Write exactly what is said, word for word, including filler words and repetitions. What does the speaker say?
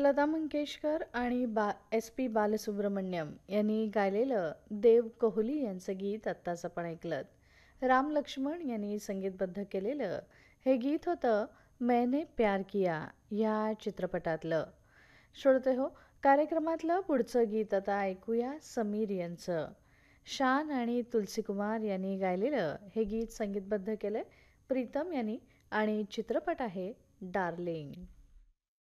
लता मंगेशकर आणि बा S P Balasubramaniam यांनी गायलेलं देव कोहली यांचं गीत आत्ताच आपण ऐकलं. राम लक्ष्मण यांनी संगीतबद्ध केलेलं हे गीत होतं मैंने प्यार किया या चित्रपटातलं. श्रोते हो, कार्यक्रमातलं पुढचं गीत आता ऐकूया समीर यांचं. शान आणि तुलसी कुमार यांनी गायलेलं हे गीत संगीतबद्ध केलं प्रीतम यांनी आणि चित्रपट आहे डार्लिंग.